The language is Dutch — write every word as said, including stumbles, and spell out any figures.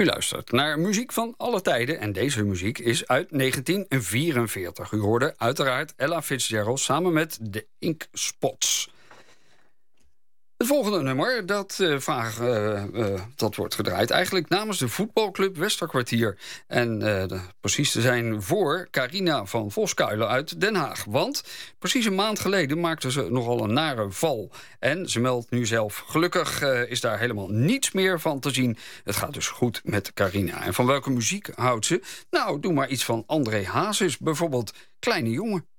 U luistert naar muziek van alle tijden en deze muziek is uit negentien vierenveertig. U hoorde uiteraard Ella Fitzgerald samen met de Ink Spots. Het volgende nummer, dat, uh, vraag, uh, uh, dat wordt gedraaid eigenlijk namens de voetbalclub Westerkwartier. En uh, de, precies te zijn voor Carina van Voskuilen uit Den Haag. Want precies een maand geleden maakte ze nogal een nare val. En ze meldt nu zelf, gelukkig uh, is daar helemaal niets meer van te zien. Het gaat dus goed met Carina. En van welke muziek houdt ze? Nou, doe maar iets van André Hazes, bijvoorbeeld Kleine Jongen.